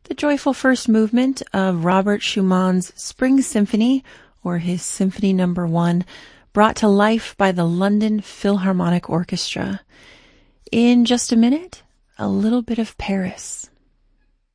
the joyful first movement of Robert Schumann's Spring Symphony, or his Symphony No. 1, brought to life by the London Philharmonic Orchestra. In just a minute, a little bit of Paris.